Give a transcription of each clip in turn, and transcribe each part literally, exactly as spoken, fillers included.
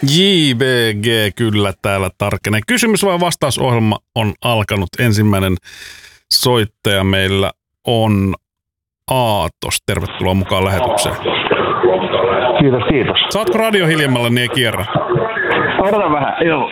J B G kyllä täällä tarkenee. Kysymys vai vastausohjelma on alkanut. Ensimmäinen soittaja meillä on Aatos. Tervetuloa mukaan lähetykseen. Kiitos, kiitos. Saatko radio hiljemmalla, niin ei kierrä? Odota vähän, joo.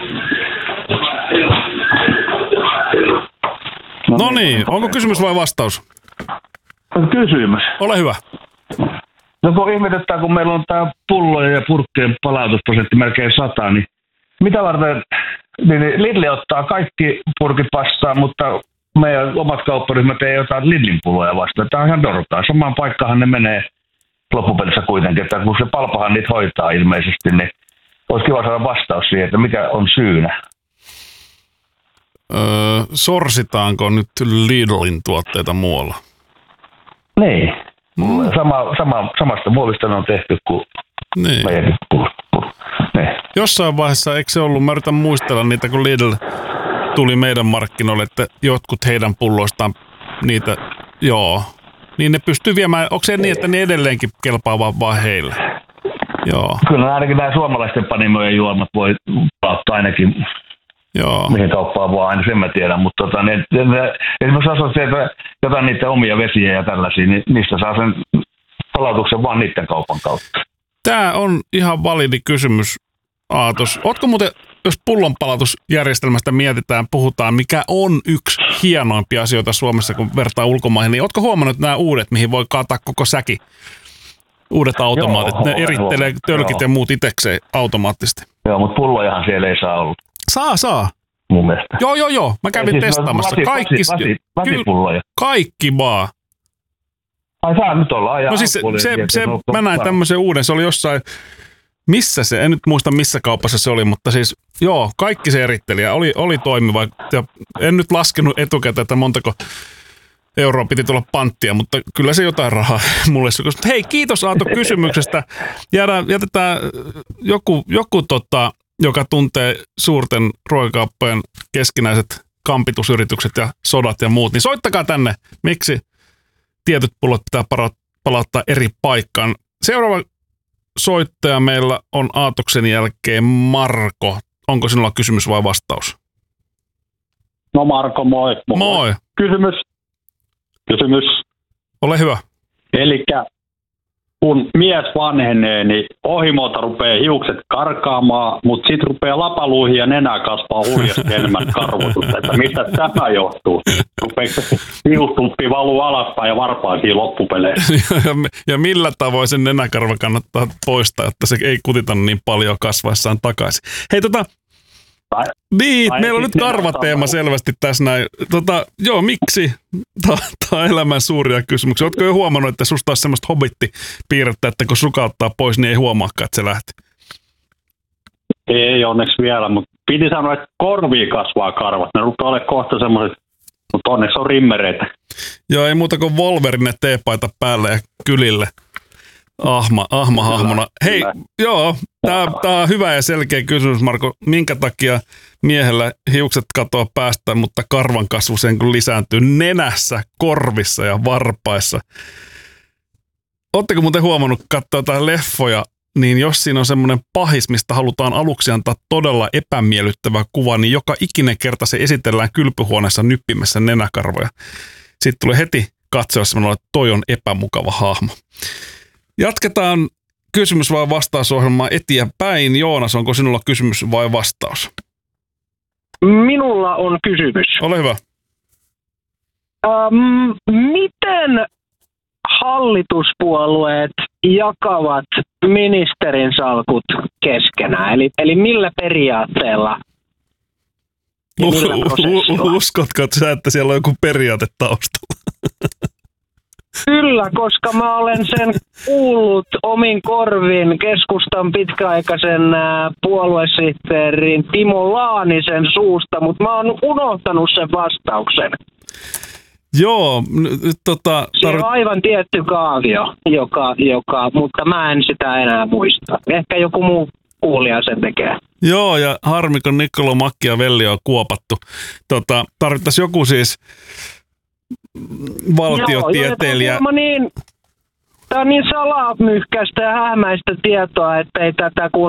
No niin, onko kysymys vai vastaus? Kysymys. Ole hyvä. No kun ihmetyttää, kun meillä on tää pullojen ja purkkien palautusprosentti melkein sata, niin mitä varten niin Lidl ottaa kaikki purkit vastaan, mutta meidän omat kaupparyhmät ei ota Lidlin pulloja vastaan. Tämä on ihan dorkaa. Samaan paikkaan ne menee loppupelissä kuitenkin, että kun se Palpahan niitä hoitaa ilmeisesti, niin olisi kiva saada vastaus siihen, että mikä on syynä. Öö, sorsitaanko nyt Lidlin tuotteita muualla? Niin. Mm. Sama, sama, samasta muovista ne on tehty kuin niin. Meidän pullo. Niin. Jossain vaiheessa, eikö se ollut, mä yritän muistella niitä, kun Lidl tuli meidän markkinoille, että jotkut heidän pulloistaan niitä, joo, niin ne pystyy viemään, onko se niin, että ne edelleenkin kelpaa vaan, vaan heille? Joo. Kyllä ainakin nämä suomalaisten panimojen juomat voi ottaa ainakin joo. Mihin kauppaan vaan, aina sen mä tiedän, mutta tota, ne, ne, ne, esimerkiksi asosiaat jotain niiden omia vesiä ja tällaisia, niin niistä saa sen palautuksen vaan niiden kaupan kautta. Tämä on ihan validi kysymys, Aatos. Ootko muuten, jos pullonpalautusjärjestelmästä mietitään, puhutaan, mikä on yksi hienoimpia asioita Suomessa, kun vertaa ulkomaihin, niin ootko huomannut nämä uudet, mihin voi kaataa koko säki? Uudet automaatit, joo, ne erittelee joo, tölkit joo. ja muut itsekseen automaattisesti. Joo, mutta pullojahan siellä ei saa olla. Saa, saa. Mun mielestä. Joo, joo, joo. Mä kävin siis testaamassa. Lasi, kaikki, lasi, lasipulloja. Kaikki vaan. Ai saa nyt olla ajaa. No siis se, se, se mä näin tämmöisen uuden. Se oli jossain, missä se, en nyt muista missä kaupassa se oli, mutta siis joo, kaikki se eritteli ja oli, oli toimiva. Ja en nyt laskenut etukäteen, että montako euroa piti tulla panttia, mutta kyllä se jotain rahaa mulle. Hei, kiitos Aato kysymyksestä. Jäädään, jätetään joku, joku tota, joka tuntee suurten ruokakauppojen keskinäiset kampitusyritykset ja sodat ja muut, niin soittakaa tänne, miksi tietyt pullot pitää palauttaa eri paikkaan. Seuraava soittaja meillä on Aatoksen jälkeen Marko. Onko sinulla kysymys vai vastaus? No Marko, moi. Moi. moi. Kysymys. Kysymys. Ole hyvä. Elikkä kun mies vanhenee, niin ohimolta rupeaa hiukset karkaamaan, mutta sitten rupeaa lapaluihin ja nenää kasvaa hurjasti enemmän karvotusta. Että mistä tämä johtuu? Rupeeko hiustuppi valuu alaspäin ja varpaisiin loppupeleissä? Ja, ja millä tavoin sen nenäkarva kannattaa poistaa, että se ei kutita niin paljon kasvaessaan takaisin? Hei tota... Tai, niin, tai meillä on nyt karvateema selvästi tässä näin. Tota, joo, miksi? Tämä on elämän suuria kysymyksiä. Oletko jo huomannut, että susta olisi semmoista hobbitti-piirrettä, että kun sukauttaa pois, niin ei huomaakaan, että se lähti? Ei onneksi vielä, mutta piti sanoa, että korviin kasvaa karvat. Ne rupeaa olemaan kohta semmoiset, mutta onneksi on rimmereitä. Joo, ei muuta kuin Wolverine teepaita päälle ja kylille. Ahma, ahma hahmona. Hei, kyllä. Joo, tämä on hyvä ja selkeä kysymys, Marko. Minkä takia miehellä hiukset katoaa päästä, mutta karvan kasvu sen kun lisääntyy nenässä, korvissa ja varpaissa? Oletteko muuten huomannut katsoa jotain leffoja, niin jos siinä on semmoinen pahis, mistä halutaan aluksi antaa todella epämiellyttävä kuva, niin joka ikinen kerta se esitellään kylpyhuoneessa nyppimässä nenäkarvoja. Sitten tulee heti katsoa semmoinen, että toi on epämukava hahmo. Jatketaan kysymys vai vastausohjelmaa eteenpäin. Joonas, onko sinulla kysymys vai vastaus? Minulla on kysymys. Ole hyvä. Ähm, miten hallituspuolueet jakavat ministerin salkut keskenään? Eli, eli millä periaatteella? U- uskotko sä, että siellä on joku periaate taustalla? Kyllä, koska mä olen sen kuullut omin korvin keskustan pitkäaikaisen puoluesihteerin Timo Laanisen suusta, mutta mä oon unohtanut sen vastauksen. Joo, nyt tota... Se on aivan tietty kaavio, joka, joka, mutta mä en sitä enää muista. Ehkä joku muu kuulija sen tekee. Joo, ja harmi, kun Niccolo Machiavelli on kuopattu. Tota, tarvittaisiin joku siis... valtiotieteilijä. Joo, niin, tämä on niin salamyhkäistä ja hämäistä tietoa, että ei tätä kuule